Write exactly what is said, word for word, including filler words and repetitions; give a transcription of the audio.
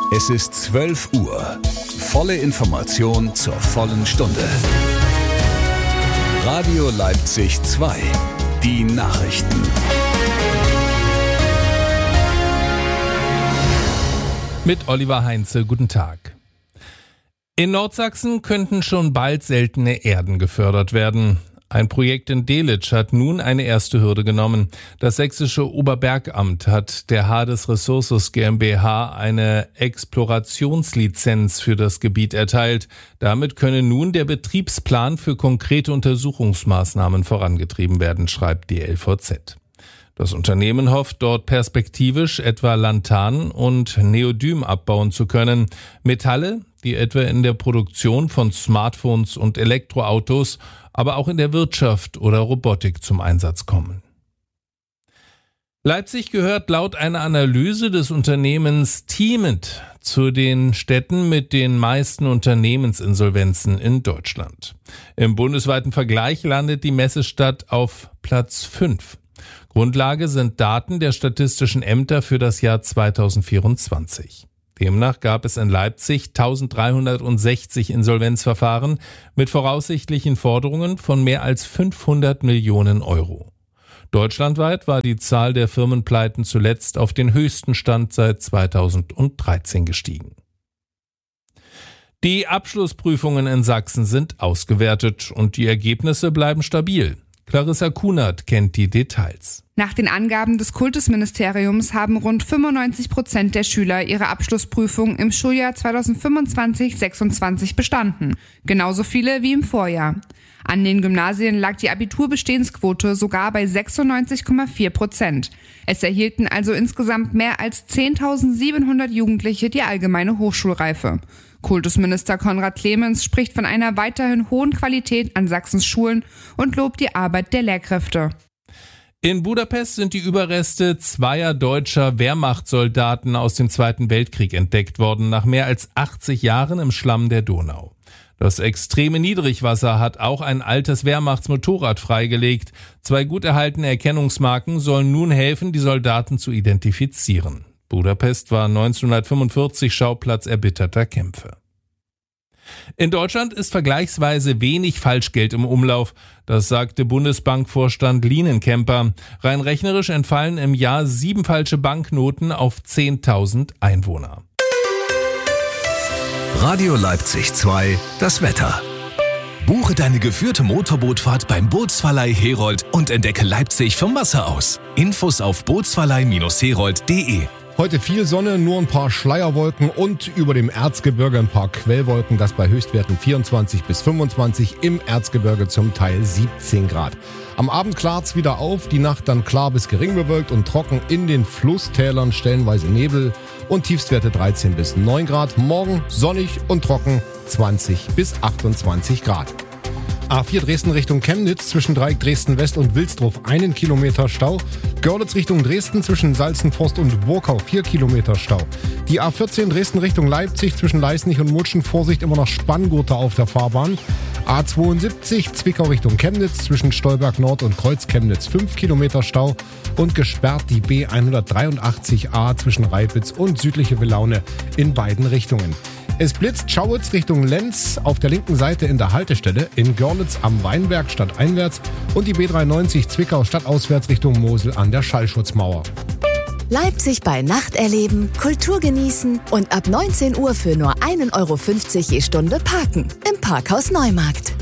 Es ist zwölf Uhr. Volle Information zur vollen Stunde. Radio Leipzig zwei. Die Nachrichten. Mit Oliver Heinze, guten Tag. In Nordsachsen könnten schon bald seltene Erden gefördert werden. Ein Projekt in Delitzsch hat nun eine erste Hürde genommen. Das sächsische Oberbergamt hat der Hades Resources GmbH eine Explorationslizenz für das Gebiet erteilt. Damit könne nun der Betriebsplan für konkrete Untersuchungsmaßnahmen vorangetrieben werden, schreibt die L V Z. Das Unternehmen hofft, dort perspektivisch etwa Lanthan und Neodym abbauen zu können. Metalle, die etwa in der Produktion von Smartphones und Elektroautos, aber auch in der Wirtschaft oder Robotik zum Einsatz kommen. Leipzig gehört laut einer Analyse des Unternehmens Teamit zu den Städten mit den meisten Unternehmensinsolvenzen in Deutschland. Im bundesweiten Vergleich landet die Messestadt auf Platz fünf. Grundlage sind Daten der statistischen Ämter für das Jahr zweitausendvierundzwanzig. Demnach gab es in Leipzig eintausenddreihundertsechzig Insolvenzverfahren mit voraussichtlichen Forderungen von mehr als fünfhundert Millionen Euro. Deutschlandweit war die Zahl der Firmenpleiten zuletzt auf den höchsten Stand seit zweitausenddreizehn gestiegen. Die Abschlussprüfungen in Sachsen sind ausgewertet und die Ergebnisse bleiben stabil. Clarissa Kunert kennt die Details. Nach den Angaben des Kultusministeriums haben rund fünfundneunzig Prozent der Schüler ihre Abschlussprüfung im Schuljahr zweitausendfünfundzwanzig sechsundzwanzig bestanden. Genauso viele wie im Vorjahr. An den Gymnasien lag die Abiturbestehensquote sogar bei sechsundneunzig Komma vier Prozent. Es erhielten also insgesamt mehr als zehntausendsiebenhundert Jugendliche die allgemeine Hochschulreife. Kultusminister Konrad Clemens spricht von einer weiterhin hohen Qualität an Sachsens Schulen und lobt die Arbeit der Lehrkräfte. In Budapest sind die Überreste zweier deutscher Wehrmachtssoldaten aus dem Zweiten Weltkrieg entdeckt worden, nach mehr als achtzig Jahren im Schlamm der Donau. Das extreme Niedrigwasser hat auch ein altes Wehrmachtsmotorrad freigelegt. Zwei gut erhaltene Erkennungsmarken sollen nun helfen, die Soldaten zu identifizieren. Budapest war neunzehnhundertfünfundvierzig Schauplatz erbitterter Kämpfe. In Deutschland ist vergleichsweise wenig Falschgeld im Umlauf, das sagte Bundesbankvorstand Lienenkemper. Rein rechnerisch entfallen im Jahr sieben falsche Banknoten auf zehntausend Einwohner. Radio Leipzig zwei, das Wetter. Buche deine geführte Motorbootfahrt beim Bootsverleih Herold und entdecke Leipzig vom Wasser aus. Infos auf bootsverleih Herold punkt de. Heute viel Sonne, nur ein paar Schleierwolken und über dem Erzgebirge ein paar Quellwolken, das bei Höchstwerten vierundzwanzig bis fünfundzwanzig, im Erzgebirge zum Teil siebzehn Grad. Am Abend klart's wieder auf, die Nacht dann klar bis gering bewölkt und trocken, in den Flusstälern stellenweise Nebel und Tiefstwerte dreizehn bis neun Grad. Morgen sonnig und trocken, zwanzig bis achtundzwanzig Grad. A vier Dresden Richtung Chemnitz zwischen Dreieck Dresden West und Wilsdruf einen Kilometer Stau. Görlitz Richtung Dresden zwischen Salzenforst und Burkau vier Kilometer Stau. Die A vierzehn Dresden Richtung Leipzig zwischen Leißnich und Mutschen, Vorsicht immer noch Spanngurte auf der Fahrbahn. A zweiundsiebzig Zwickau Richtung Chemnitz zwischen Stolberg Nord und Kreuz Chemnitz fünf Kilometer Stau und gesperrt die B hundertdreiundachtzig A zwischen Reipitz und südliche Villaune in beiden Richtungen. Es blitzt Schauitz Richtung Lenz auf der linken Seite in der Haltestelle, in Görlitz am Weinberg stadteinwärts und die B dreiundneunzig Zwickau stadtauswärts Richtung Mosel an der Schallschutzmauer. Leipzig bei Nacht erleben, Kultur genießen und ab neunzehn Uhr für nur ein Euro fünfzig je Stunde parken im Parkhaus Neumarkt.